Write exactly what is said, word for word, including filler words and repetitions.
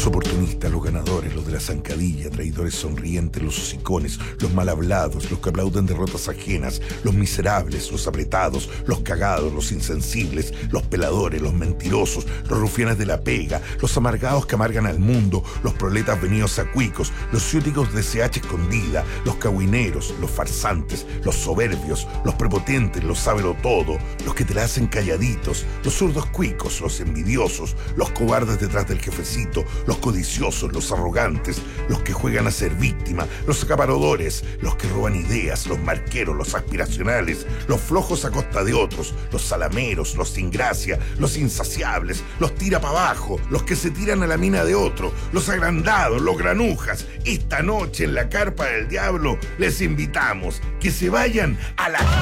Los oportunistas, los ganadores, los de la zancadilla, traidores sonrientes, los hocicones, los mal hablados, los que aplauden derrotas ajenas, los miserables, los apretados, los cagados, los insensibles, los peladores, los mentirosos, los rufianes de la pega, los amargados que amargan al mundo, los proletas venidos a cuicos, los ciúticos de C H escondida, los cagüineros, los farsantes, los soberbios, los prepotentes, los sábelo todo, los que te la hacen calladitos, los zurdos cuicos, los envidiosos, los cobardes detrás del jefecito, los codiciosos, los arrogantes, los que juegan a ser víctima, los acaparadores, los que roban ideas, los marqueros, los aspiracionales, los flojos a costa de otros, los salameros, los sin gracia, los insaciables, los tira para abajo, los que se tiran a la mina de otro, los agrandados, los granujas. Esta noche en la carpa del diablo les invitamos que se vayan a la